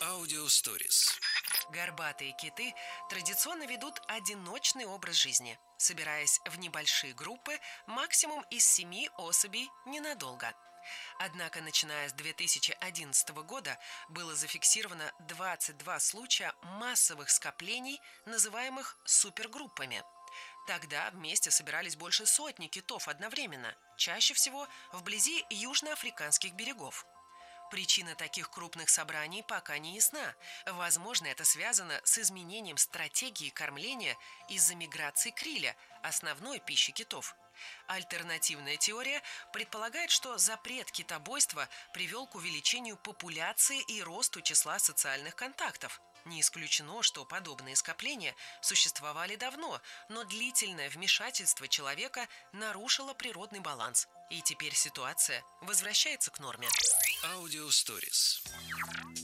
Аудиосторис. Горбатые киты традиционно ведут одиночный образ жизни, собираясь в небольшие группы, максимум из 7 особей ненадолго. Однако, начиная с 2011 года, было зафиксировано 22 случая массовых скоплений, называемых супергруппами. Тогда вместе собирались больше сотни китов одновременно, чаще всего вблизи южноафриканских берегов. Причина таких крупных собраний пока не ясна. Возможно, это связано с изменением стратегии кормления из-за миграции криля, основной пищи китов. Альтернативная теория предполагает, что запрет китобойства привел к увеличению популяции и росту числа социальных контактов. Не исключено, что подобные скопления существовали давно, но длительное вмешательство человека нарушило природный баланс. И теперь ситуация возвращается к норме. Аудиосторис.